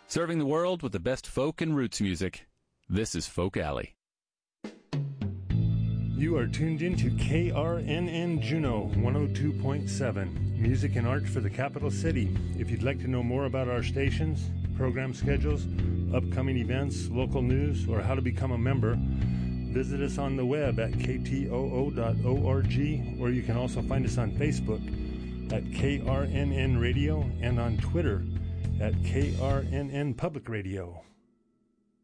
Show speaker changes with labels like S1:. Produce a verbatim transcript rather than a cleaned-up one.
S1: Serving the world with the best folk and roots music. This is Folk Alley.
S2: You are tuned in to K R N N Juneau one oh two point seven, music and art for the capital city. If you'd like to know more about our stations, program schedules, upcoming events, local news, or how to become a member, visit us on the web at k t o o dot org, or you can also find us on Facebook at K R N N Radio and on Twitter at K R N N Public Radio.